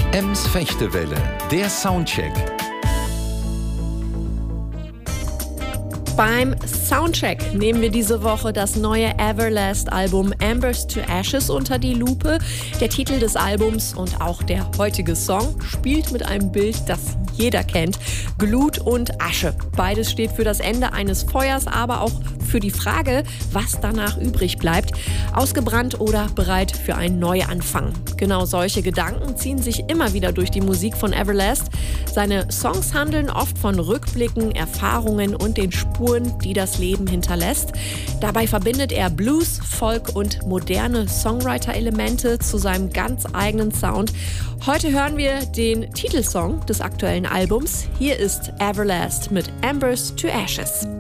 Ems Fechtewelle, der Soundcheck. Beim Soundcheck nehmen wir diese Woche das neue Everlast-Album Embers to Ashes unter die Lupe. Der Titel des Albums und auch der heutige Song spielt mit einem Bild, das jeder kennt: Glut und Asche. Beides steht für das Ende eines Feuers, aber auch für die Frage, was danach übrig bleibt. Ausgebrannt oder bereit für einen Neuanfang. Genau solche Gedanken ziehen sich immer wieder durch die Musik von Everlast. Seine Songs handeln oft von Rückblicken, Erfahrungen und den Spuren, die das Leben hinterlässt. Dabei verbindet er Blues, Folk und moderne Songwriter-Elemente zu seinem ganz eigenen Sound. Heute hören wir den Titelsong des aktuellen Albums. Hier ist Everlast mit Embers to Ashes.